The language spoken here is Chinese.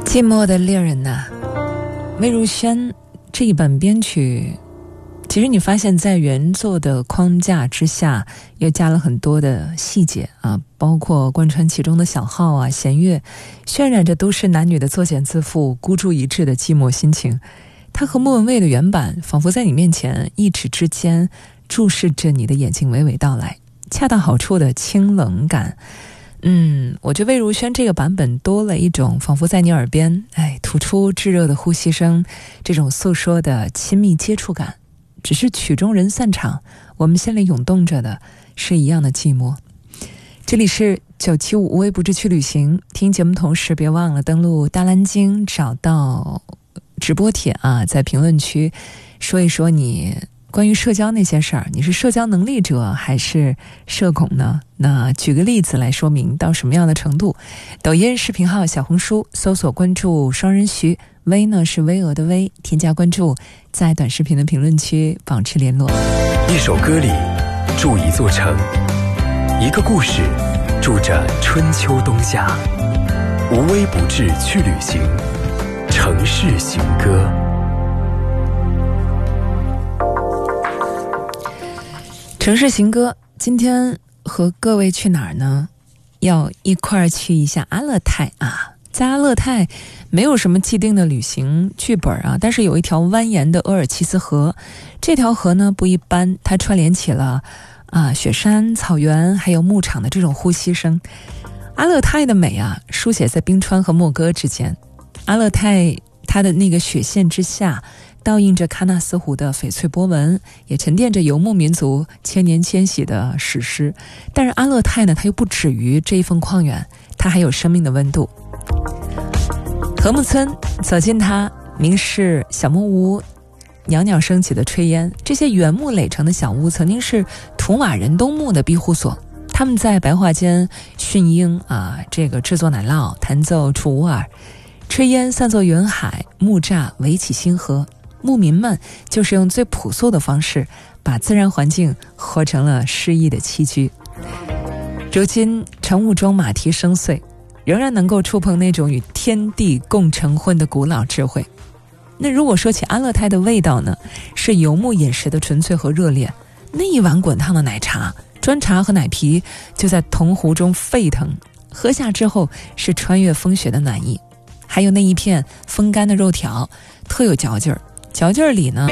寂寞的猎人呐，魏如萱这一版编曲，其实你发现在原作的框架之下又加了很多的细节啊，包括贯穿其中的小号啊、弦乐，渲染着都市男女的作茧自缚、孤注一掷的寂寞心情。它和莫文蔚的原版仿佛在你面前一指之间注视着你的眼睛娓娓道来，恰到好处的清冷感。我觉得魏如萱这个版本多了一种仿佛在你耳边吐出炙热的呼吸声，这种诉说的亲密接触感。只是曲终人散场，我们心里涌动着的是一样的寂寞。这里是975无微不至去旅行，听节目同时别忘了登录大蓝鲸，找到直播帖啊，在评论区说一说你关于社交那些事儿，你是社交能力者还是社恐呢？那举个例子来说明到什么样的程度。抖音视频号、小红书搜索关注双人徐，微呢是巍峨的微，添加关注，在短视频的评论区保持联络。 一首歌里住一座城，一个故事住着春秋冬夏，无微不至去旅行，城市行歌。 城市行歌，今天和各位去哪儿呢？要一块儿去一下阿勒泰啊。在阿勒泰没有什么既定的旅行剧本啊，但是有一条蜿蜒的鄂尔齐斯河。这条河呢不一般，它串联起了雪山、草原还有牧场的这种呼吸声。阿勒泰的美啊，书写在冰川和莫戈之间。阿勒泰它的那个雪线之下，倒映着喀纳斯湖的翡翠波纹，也沉淀着游牧民族千年迁徙的史诗。但是阿勒泰呢，它又不止于这一份旷远，它还有生命的温度。禾木村，走进它，明是小木屋，袅袅升起的炊烟。这些原木垒成的小屋曾经是图瓦人冬牧的庇护所，他们在白桦间驯鹰这个制作奶酪，弹奏楚乌尔，炊烟散作云海，木栅围起星河。牧民们就是用最朴素的方式把自然环境活成了诗意的栖居。如今晨雾中马蹄声碎，仍然能够触碰那种与天地共成婚的古老智慧。那如果说起阿勒泰的味道呢，是游牧饮食的纯粹和热烈。那一碗滚烫的奶茶，砖茶和奶皮就在铜壶中沸腾，喝下之后是穿越风雪的暖意。还有那一片风干的肉条，特有嚼劲儿，嚼劲儿里呢